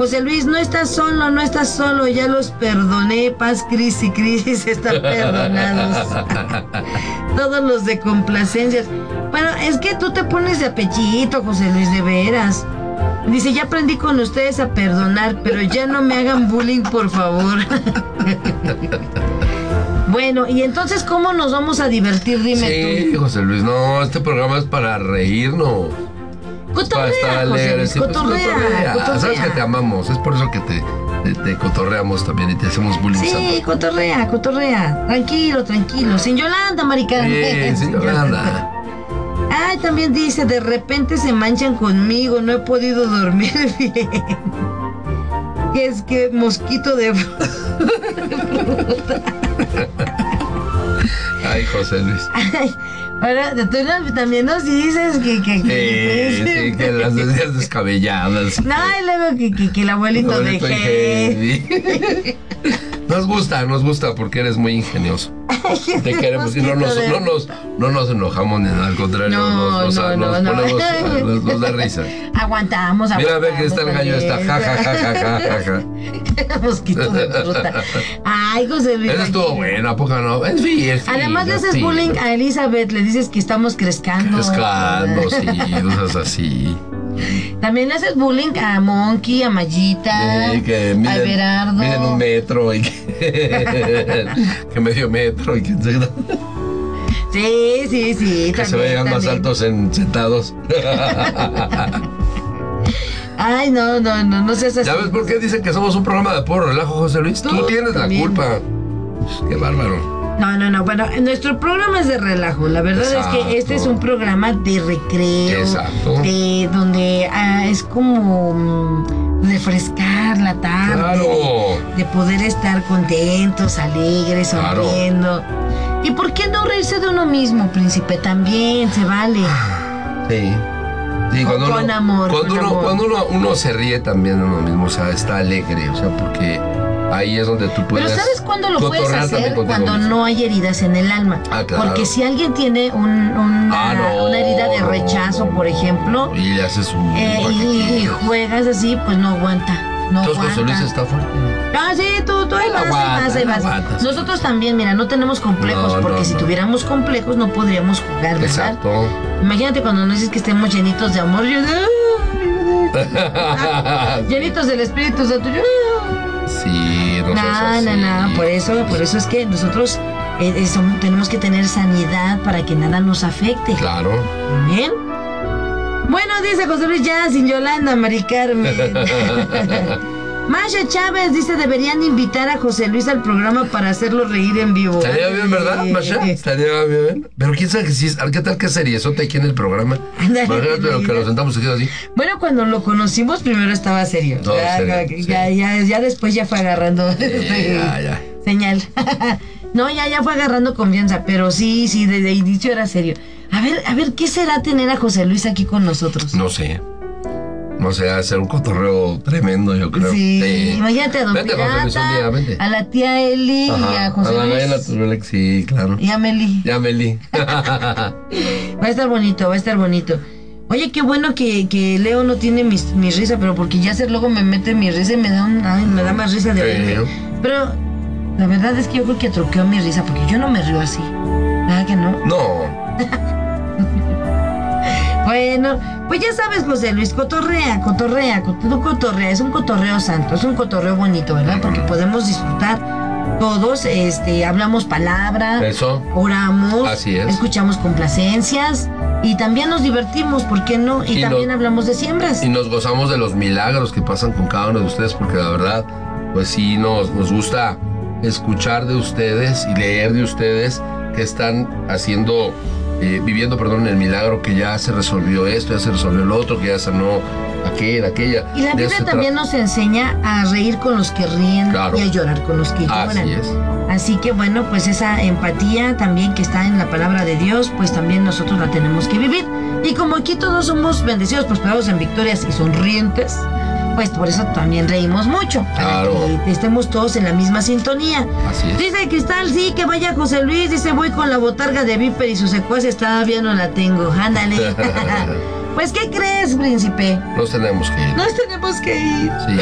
José Luis, no estás solo, ya los perdoné. Paz, Cris y Cris están perdonados. Todos los de complacencias. Bueno, es que tú te pones de apechito, José Luis, de veras. Dice, ya aprendí con ustedes a perdonar, pero ya no me hagan bullying, por favor. Bueno, y entonces, ¿cómo nos vamos a divertir? Dime tú. Sí, José Luis, no, este programa es para reírnos. Cotorrea, para estar alegres. José Luis, cotorrea. Sabes que te amamos, es por eso que te cotorreamos también y te hacemos bullying. Sí, cotorrea. Tranquilo. Sin Yolanda, Mari Carmen. Sí, sin Yolanda. Ay, también dice, de repente se manchan conmigo, no he podido dormir bien. Es que mosquito de fruta. Ay, José Luis. Ay, ahora tú también nos dices que las decías descabelladas. No, y luego que el abuelito de Heidi. Nos gusta porque eres muy ingenioso. Te queremos y no nos enojamos ni nada, al contrario, nos ponemos, nos da risa. Aguantamos. Mira, ve que está el gallo, está ja. Mosquito de fruta. Ay, José Luis. Eso estuvo bueno, ¿a poco no? En fin. Además le haces bullying a Elizabeth, le dices que estamos crezcando. Crezcando, sí, cosas así. También le haces bullying a Monkey, a Mayita, a Everardo. Miden 1 metro y que medio metro y que Sí. Que se vean más altos sentados. Ay, no seas así. ¿Ya ves por qué dicen que somos un programa de puro relajo, José Luis? Tú tienes también la culpa. Qué bárbaro. No, bueno, nuestro programa es de relajo. La verdad es que este es un programa de recreo. Exacto. Donde es como refrescar la tarde. Claro. De poder estar contentos, alegres, sonriendo. Claro. ¿Y por qué no reírse de uno mismo, príncipe? También se vale. Sí, con amor. Cuando uno se ríe también de uno mismo, o sea, está alegre, o sea, porque ahí es donde tú puedes. Pero ¿sabes cuándo lo puedes hacer? Cuando no hay heridas en el alma. Claro. Porque si alguien tiene una herida de rechazo, por ejemplo, y le haces un y juegas así, pues no aguanta. Entonces José Luis está fuerte. Sí, tú ahí vas. Aguantas. Nosotros también, mira, no tenemos complejos, porque si tuviéramos complejos no podríamos jugar, ¿verdad? Exacto. Imagínate cuando nos dices que estemos llenitos de amor, llenitos del Espíritu Santo. Sí, no, por eso es que nosotros tenemos que tener sanidad para que nada nos afecte. Claro. ¿Bien? Bueno, dice José Luis, ya sin Yolanda, Mari Carmen. Masha Chávez dice, deberían invitar a José Luis al programa para hacerlo reír en vivo. Estaría bien, ¿verdad, Masha? Estaría bien. Pero quién sabe ¿qué tal que seriezote aquí en el programa? Imagínate lo que nos sentamos aquí así. Bueno, cuando lo conocimos primero estaba serio. Ya después ya fue agarrando señal. No, ya fue agarrando confianza, pero sí, desde el inicio era serio. A ver, ¿qué será tener a José Luis aquí con nosotros? No sé, hacer un cotorreo tremendo, yo creo. Sí. Imagínate a Don Vente, Pirata, José Luis, un día, vente. a la tía Eli y a José Luis. Sí, claro. Y a Meli. Va a estar bonito. Oye, qué bueno que Leo no tiene mi risa, pero porque ya luego me mete mi risa y me da más risa de verme. Pero la verdad es que yo creo que troqueó mi risa, porque yo no me río así. ¿Verdad que no? No. Bueno, pues ya sabes, José Luis, cotorrea, es un cotorreo santo, es un cotorreo bonito, ¿verdad? Porque podemos disfrutar todos, hablamos palabra, eso, oramos, así es, escuchamos complacencias y también nos divertimos, ¿por qué no? Y también hablamos de siembras. Y nos gozamos de los milagros que pasan con cada uno de ustedes, porque la verdad, pues sí, nos gusta escuchar de ustedes y leer de ustedes que están viviendo el milagro, que ya se resolvió esto, ya se resolvió lo otro, que ya sanó aquella. Y la Biblia también nos enseña a reír con los que ríen, claro, y a llorar con los que lloran. Así es. Así que bueno, pues esa empatía también que está en la palabra de Dios, pues también nosotros la tenemos que vivir. Y como aquí todos somos bendecidos, prosperados en victorias y sonrientes, pues por eso también reímos mucho, claro, para que estemos todos en la misma sintonía. Así es. Dice Cristal, sí, que vaya José Luis, dice, voy con la botarga de Viper y su secuaces todavía no la tengo, ándale. Pues, ¿qué crees, príncipe? Nos tenemos que ir. Sí.